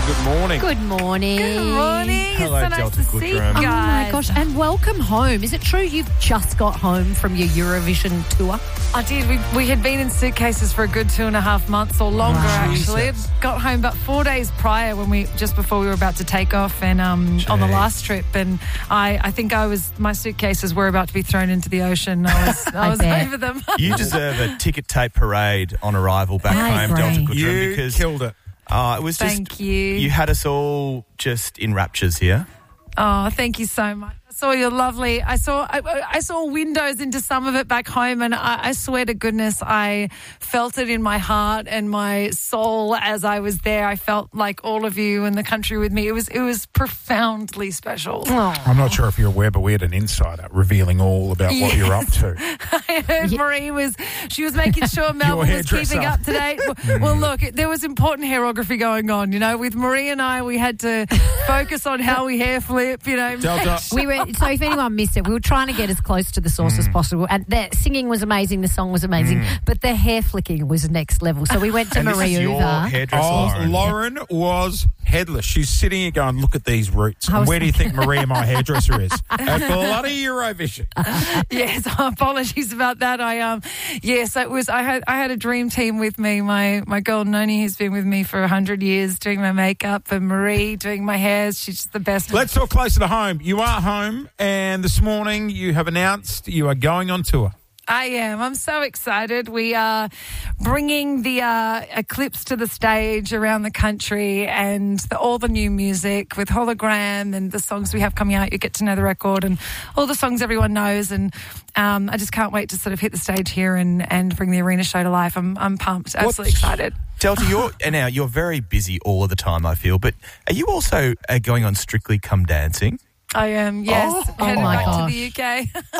good morning. Good morning. Good morning. Hello, it's so Delta nice to see you Goodrum. guys. Oh my gosh, and welcome home. Is it true you've just got home from your Eurovision tour? I did. We had been in suitcases for a good 2.5 months or longer, actually. Jesus. Got home about 4 days prior just before we were about to take off and on the last trip. And I think my suitcases were about to be thrown into the ocean. I was bet. over them. You deserve a ticket tape parade on arrival back I home, Delta agree. Goodrum, You because killed it. it was just Thank you. You had us all just in raptures here. Oh, thank you so much. I saw your lovely. I saw windows into some of it back home, and I swear to goodness, I felt it in my heart and my soul as I was there. I felt like all of you in the country with me. It was profoundly special. I'm not sure if you're aware, but we had an insider revealing all about what you're up to. I heard Marie was making sure Melbourne was keeping hairdresser. up to date. Well, look, there was important hairography going on. You know, with Marie and I, we had to focus on how we hair flip. You know, Delta, So if anyone missed it, we were trying to get as close to the source as possible. And the singing was amazing, the song was amazing, but the hair flicking was next level. So we went to And this Marie is your Uva. hairdresser, Lauren was headless. She's sitting here going, look at these roots. I was Where do you think Maria, my hairdresser, is? At bloody Eurovision. Yes, apologies about that. Yes, it was. I had a dream team with me. My girl Noni, who's been with me for 100 years, doing my makeup, and Marie doing my hair. She's just the best. Let's talk closer to home. You are home, and this morning you have announced you are going on tour. I am. I'm so excited. We are bringing the Eclipse to the stage around the country, and all the new music with Hologram and the songs we have coming out. You get to know the record and all the songs everyone knows. And I just can't wait to sort of hit the stage here and bring the arena show to life. I'm pumped. Absolutely excited. Delta, you're very busy all of the time, I feel, but are you also going on Strictly Come Dancing? I am, yes. Heading my back gosh. to the UK.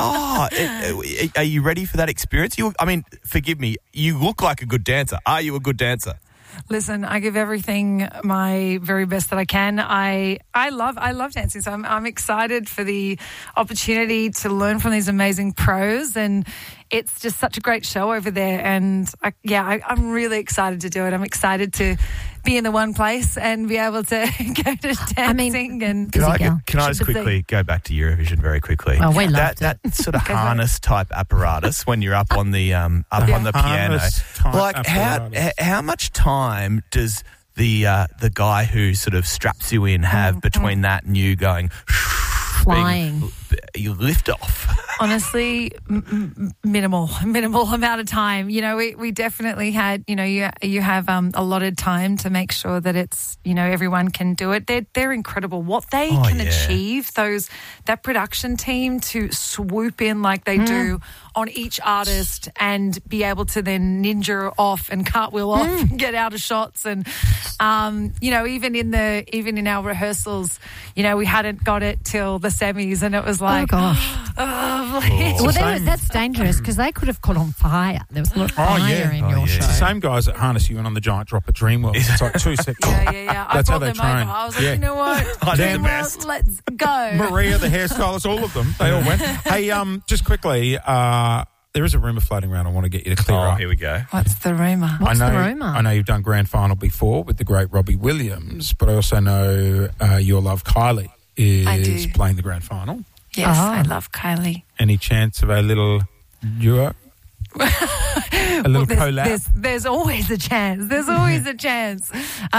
Are you ready for that experience? Forgive me, you look like a good dancer. Are you a good dancer? Listen, I give everything my very best that I can. I love dancing, so I'm excited for the opportunity to learn from these amazing pros, and it's just such a great show over there. And I'm really excited to do it. I'm excited to be in the one place and be able to go to dancing. Can I just quickly go back to Eurovision very quickly? Oh, we loved that sort of harness type apparatus when you're up on the on the piano. Harness-type Like how much time does the guy who sort of straps you in have between that and you going Flying. You lift off? Honestly, minimal amount of time. You know, we definitely had, you know, you have allotted time to make sure that it's, you know, everyone can do it. They're incredible. What they can achieve, that production team to swoop in like they do on each artist and be able to then ninja off and cartwheel off and get out of shots. And, you know, even in our rehearsals, you know, we hadn't got it till the semis and it was like, please. Well, that's dangerous because they could have caught on fire. There was a lot of fire in your show. It's the same guys that harness you in on the giant drop at Dreamworld. It's like 2 seconds. Yeah. That's I how brought they them train. over. I was like, you know what? I did the Dreamworld, best. let's go. Maria, the hairstylist, all of them. They all went. Hey, just quickly, there is a rumour floating around I want to get you to clear up. Here we go. What's the rumour? What's the rumour? I know you've done grand final before with the great Robbie Williams, but I also know your love Kylie is do. playing the grand final. Yes, I love Kylie. Any chance of a little duo? A little collab? There's always a chance. There's always a chance.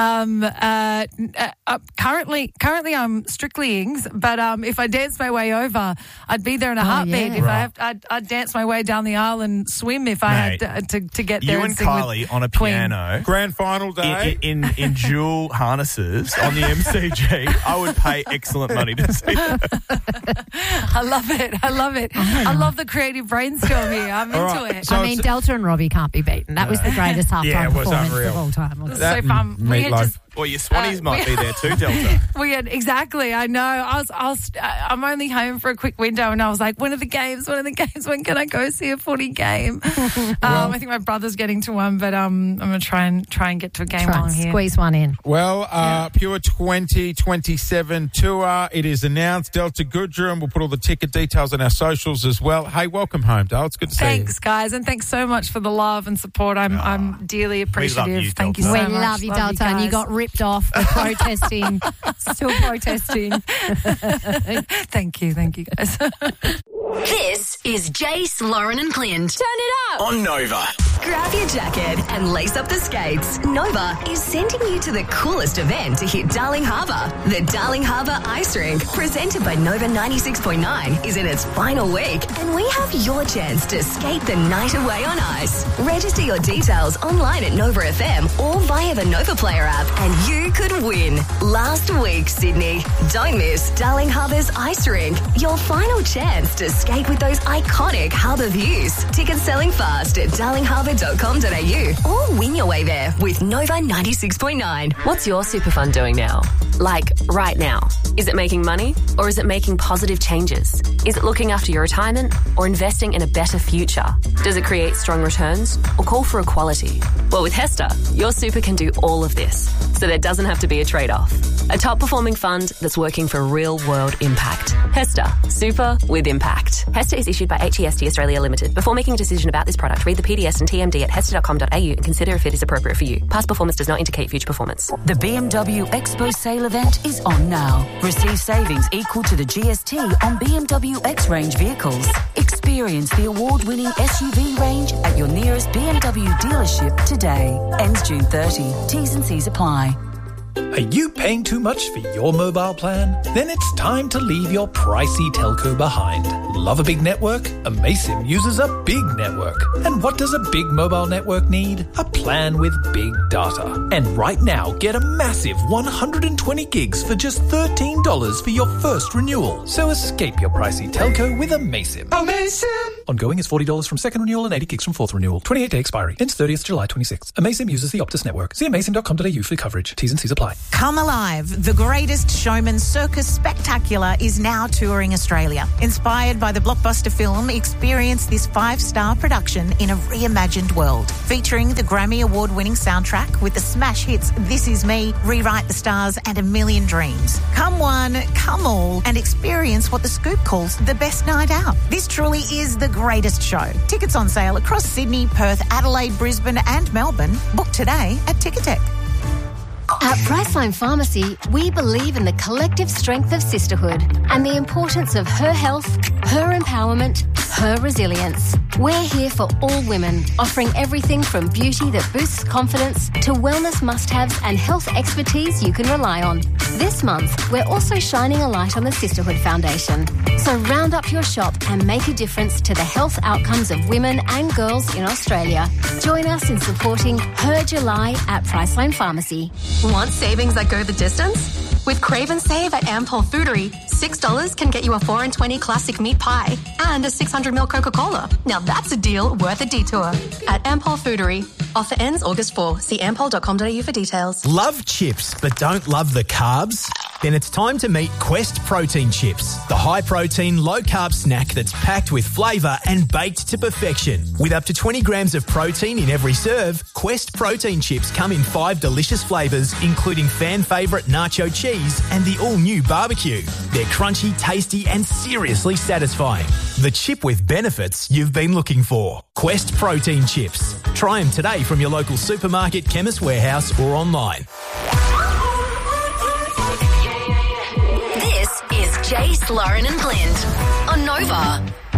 Currently I'm Strictly Ings, but if I dance my way over, I'd be there in a heartbeat. Yeah. If I'd dance my way down the aisle and swim if I had to get there. You and Kylie on a piano. Grand final day. In dual harnesses on the MCG, I would pay excellent money to see that. I love it. I love the creative brainstorm here. I'm into right. it. So I mean, Delta and Robbie can't be beaten. That was the greatest halftime Yeah, it was performance unreal. of all time. It was so fun. We had Meatloaf. just Well, your Swannies might be there too, Delta. We had exactly. I know. I'm only home for a quick window, and I was like, "When are the games? When are the games? When can I go see a footy game?" I think my brother's getting to one, but I'm going to try and get to a game while I'm here. Squeeze one in. Well, Pure 2027 tour, it is announced. Delta Goodrum, we'll put all the ticket details on our socials as well. Hey, welcome home, Dale. It's good to see you. Thanks, guys, and thanks so much for the love and support. I'm dearly appreciative. you, Thank you Delta. so We much. love you, Delta, and you got ripped slipped off. We're protesting. Still protesting. Thank you guys. This is Jace, Lauren and Clint. Turn it up on Nova. Grab your jacket and lace up the skates. Nova is sending you to the coolest event to hit Darling Harbour. The Darling Harbour Ice Rink, presented by Nova 96.9, is in its final week, and we have your chance to skate the night away on ice. Register your details online at Nova FM or via the Nova Player app, and you could win. Last week, Sydney. Don't miss Darling Harbour's Ice Rink, your final chance to skate with those iconic harbour views. Tickets selling fast at darlingharbour.com.au or win your way there with Nova 96.9. What's your super fund doing now? Like, right now. Is it making money or is it making positive changes? Is it looking after your retirement or investing in a better future? Does it create strong returns or call for equality? Well, with HESTA, your super can do all of this, so there doesn't have to be a trade-off. A top-performing fund that's working for real-world impact. HESTA, super with impact. HESTA is issued by HEST Australia Limited. Before making a decision about this product, read the PDS and TMD at hesta.com.au and consider if it is appropriate for you. Past performance does not indicate future performance. The BMW Expo sale event is on now. Receive savings equal to the GST on BMW X-Range vehicles. Experience the award-winning SUV range at your nearest BMW dealership today. Ends June 30. T's and C's apply. Are you paying too much for your mobile plan? Then it's time to leave your pricey telco behind. Love a big network? Amaysim uses a big network. And what does a big mobile network need? A plan with big data. And right now, get a massive 120 gigs for just $13 for your first renewal. So escape your pricey telco with Amaysim. Amaysim! Ongoing is $40 from second renewal and 80 gigs from fourth renewal. 28-day expiry. Ends 30th July 26. Amaysim uses the Optus network. See amaysim.com.au for coverage. T's and C's apply. Come Alive, the greatest showman circus spectacular, is now touring Australia. Inspired by the blockbuster film, experience this 5-star production in a reimagined world. Featuring the Grammy Award-winning soundtrack with the smash hits This Is Me, Rewrite the Stars and A Million Dreams. Come one, come all, and experience what The Scoop calls the best night out. This truly is the greatest show. Tickets on sale across Sydney, Perth, Adelaide, Brisbane and Melbourne. Book today at Ticketek. At Priceline Pharmacy, we believe in the collective strength of sisterhood and the importance of her health, her empowerment, her resilience. We're here for all women, offering everything from beauty that boosts confidence to wellness must-haves and health expertise you can rely on. This month, we're also shining a light on the Sisterhood Foundation. So round up your shop and make a difference to the health outcomes of women and girls in Australia. Join us in supporting Her July at Priceline Pharmacy. Want savings that go the distance? With Crave and Save at Ampol Foodery, $6 can get you a 4 and 20 classic meat pie and a 600ml Coca-Cola. Now that's a deal worth a detour. At Ampol Foodery. Offer ends August 4. See ampol.com.au for details. Love chips but don't love the carbs? Then it's time to meet Quest Protein Chips, the high-protein, low-carb snack that's packed with flavour and baked to perfection. With up to 20 grams of protein in every serve, Quest Protein Chips come in 5 delicious flavours, including fan-favourite nacho cheese and the all-new barbecue. They're crunchy, tasty and seriously satisfying. The chip with benefits you've been looking for. Quest Protein Chips. Try them today from your local supermarket, Chemist Warehouse or online. This is Jace, Lauren and Clint on Nova.